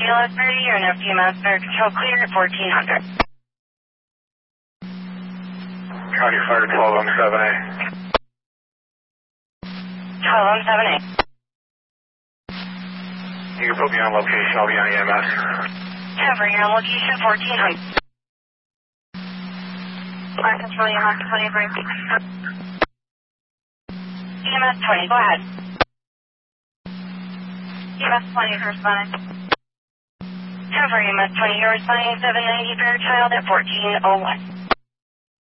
ambulance 30, you're in FDMS, fire control clear at 1400. County Fire 12 on 7A. 12 on 7A. You can put me on location, I'll be on EMS. Cover, you're on location 1400. Fire control, EMS 20, break. EMS 20, go ahead. EMS 20 for responding. Cover, EMS 20, you're responding 790 Fairchild at 1401.